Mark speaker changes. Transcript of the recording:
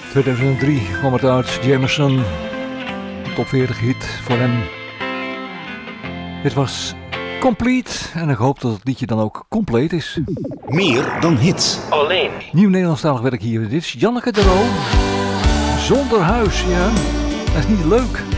Speaker 1: 2003 kwam het uit, Jamerson. Top 40 hit voor hem. Dit was Complete en ik hoop dat het liedje dan ook compleet is.
Speaker 2: Meer dan hits.
Speaker 3: Alleen.
Speaker 1: Nieuw Nederlandstalig werk hier. Dit is Janneke de Roo. Zonder huis, ja. Dat is niet leuk.